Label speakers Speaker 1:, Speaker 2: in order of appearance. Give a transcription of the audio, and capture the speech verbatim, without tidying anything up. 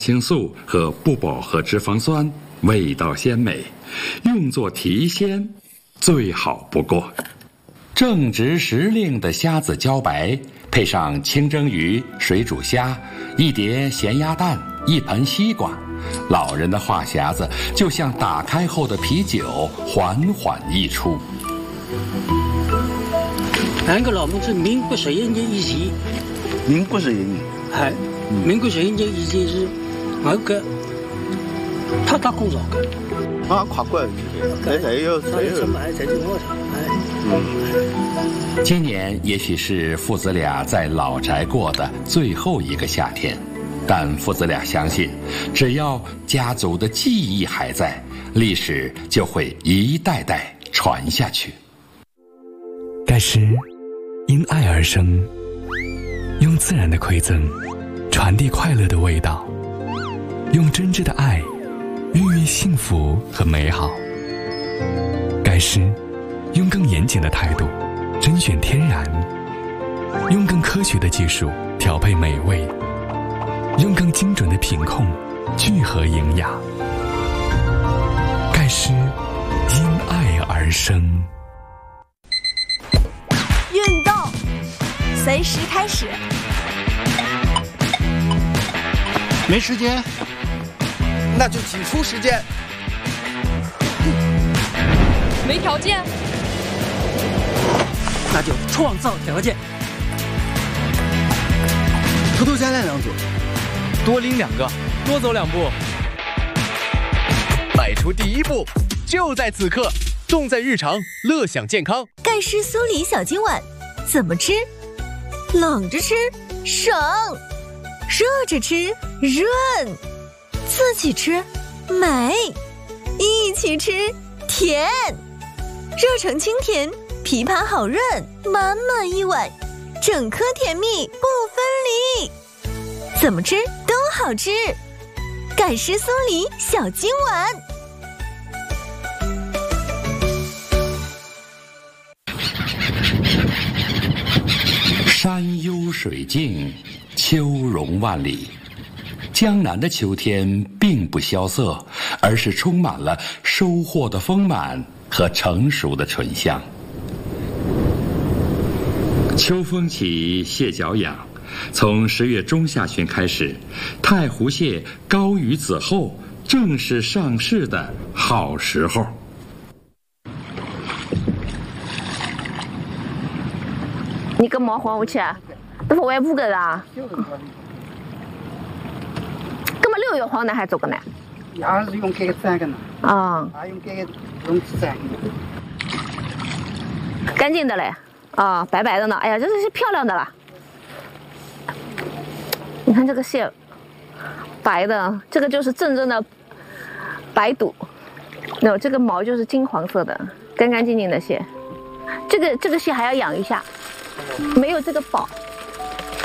Speaker 1: 青素和不饱和脂肪酸，味道鲜美，用作提鲜最好不过。正值时令的虾子茭白，配上清蒸鱼、水煮虾，一碟咸鸭蛋，一盆西瓜，老人的话匣子就像打开后的啤酒，缓缓溢出。
Speaker 2: 俺个老母是民国十一年以前，
Speaker 3: 民国十一年，
Speaker 2: 哎，民国十一年以前是我个他打工作的，
Speaker 3: 啊，跨过去，才才有才有，
Speaker 2: 才是我的，
Speaker 1: 嗯。今年也许是父子俩在老宅过的最后一个夏天，但父子俩相信，只要家族的记忆还在，历史就会一代代传下去。
Speaker 4: 盖石因爱而生，用自然的馈赠传递快乐的味道，用真挚的爱孕育幸福和美好。盖石用更严谨的态度甄选天然，用更科学的技术调配美味，用更精准的品控聚合营养。盖石因爱而生。
Speaker 5: 运动随时开始。
Speaker 6: 没时间，
Speaker 7: 那就挤出时间。
Speaker 8: 没条件，
Speaker 2: 那就创造条件。
Speaker 7: 偷偷加练两组，
Speaker 6: 多拎两个，多走两步，
Speaker 9: 迈出第一步，就在此刻。重在日常，乐享健康。
Speaker 5: 盖氏酥梨小金碗，怎么吃？冷着吃省，热着吃润，自己吃美，一起吃甜。热成清甜，枇杷好润，满满一碗，整颗甜蜜不分离。怎么吃都好吃。盖氏酥梨小金碗。
Speaker 1: 山幽水静，秋容万里。江南的秋天并不萧瑟，而是充满了收获的丰满和成熟的醇香。秋风起，蟹脚痒。从十月中下旬开始，太湖蟹高于子后，正是上市的好时候。
Speaker 10: 你跟毛黄我去，都是外部的啦。根本六月黄的还做个呢？
Speaker 2: 也是用这个粘个呢。
Speaker 10: 啊。
Speaker 2: 还用这个东西粘。
Speaker 10: 干净的嘞，啊，白白的呢。哎呀，这是漂亮的啦。你看这个蟹，白的，这个就是正正的白肚。no， 这个毛就是金黄色的，干干净净的蟹。这个这个蟹还要养一下。没有这个宝，